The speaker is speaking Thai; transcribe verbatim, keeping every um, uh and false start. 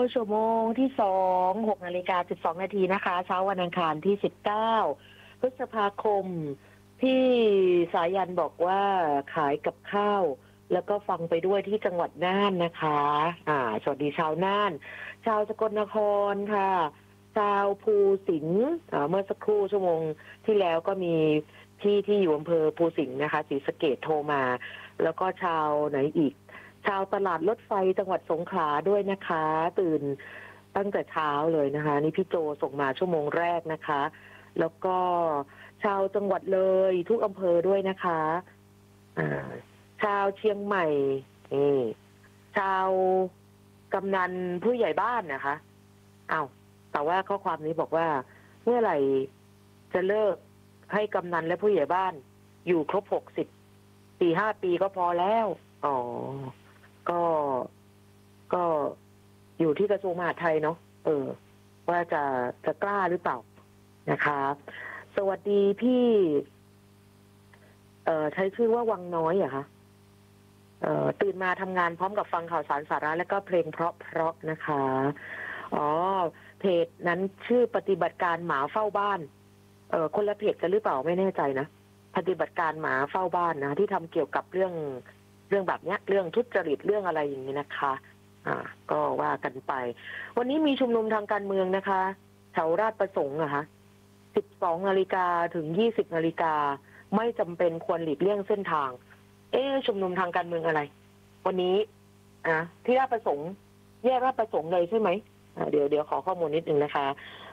ชั่วโมงที่สองหกนาฬิกาสิบสองนาทีนะคะเช้าวันอังคารที่สิบเก้าพฤษภาคมพี่สายันบอกว่าขายกับข้าวแล้วก็ฟังไปด้วยที่จังหวัดน่านนะคะอ่าสวัสดีชาวน่านชาวสกลนครค่ะชาวภูสิงห์อ่าเมื่อสักครู่ชั่วโมงที่แล้วก็มีพี่ที่อยู่อำเภอภูสิงห์นะคะศรีสะเกษโทรมาแล้วก็ชาวไหนอีกชาวตลาดรถไฟจังหวัดสงขลาด้วยนะคะตื่นตั้งแต่เช้าเลยนะคะนี่พี่โจส่งมาชั่วโมงแรกนะคะแล้วก็ชาวจังหวัดเลยทุกอำเภอด้วยนะคะอ่าชาวเชียงใหม่นี่ชาวกำนันผู้ใหญ่บ้านนะคะอ้าวแต่ว่าข้อความนี้บอกว่าเมื่อไหร่จะเลิกให้กำนันและผู้ใหญ่บ้านอยู่ครบหกสิบสี่ห้าปีก็พอแล้วอ๋อก็ก็อยู่ที่กระทรวงมหาดไทยเนาะเออว่าจะจะกล้าหรือเปล่านะคะสวัสดีพี่เอ่อใช้ชื่อว่าวังน้อยเหรอคะเอ่อตื่นมาทำงานพร้อมกับฟังข่าวสารสาระและก็เพลงเพราะเพราะนะคะอ๋อเพจนั้นชื่อปฏิบัติการหมาเฝ้าบ้านเอ่อคนละเพจกันหรือเปล่าไม่แน่ใจนะปฏิบัติการหมาเฝ้าบ้านนะที่ทำเกี่ยวกับเรื่องเรื่องแบบเนี้ยเรื่องทุจริตเรื่องอะไรอย่างนี้นะคะอ่าก็ว่ากันไปวันนี้มีชุมนุมทางการเมืองนะคะแถวราชประสงค์อะคะสิบสองนาฬิกาถึงยี่สิบนาฬิกาไม่จำเป็นควรหลีกเลี่ยงเส้นทางเอ๊ะชุมนุมทางการเมืองอะไรวันนี้อ่ะที่ราชประสงค์แยกราชประสงค์เลยใช่ไหมอ่าเดี๋ยวเดี๋ยวขอข้อมูลนิดนึงนะคะ